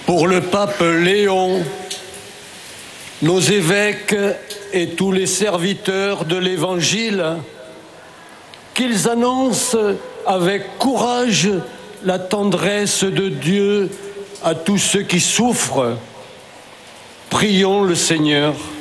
Pour le pape Léon, nos évêques et tous les serviteurs de l'Évangile, qu'ils annoncent avec courage la tendresse de Dieu à tous ceux qui souffrent. Prions le Seigneur.